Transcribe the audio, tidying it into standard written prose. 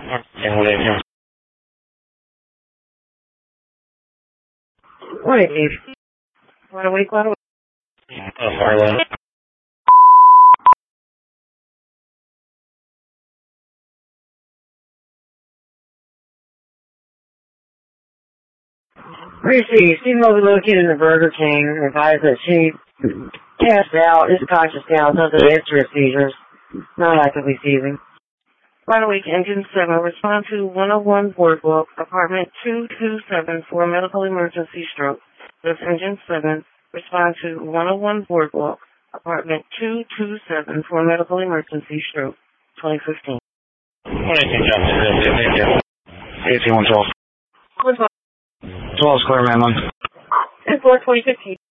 What is it? What a week. Receive. Female we located in the Burger King advised that she passed out, is conscious now, under the answer seizures, not actively seizing. By the week, Engine 7, respond to 101 Boardwalk, apartment 227 for medical emergency stroke. This Engine 7, respond to 101 Boardwalk, apartment 227 for medical emergency stroke, 2015. 18-112. 12 Square Man 1. 10-4, 2015.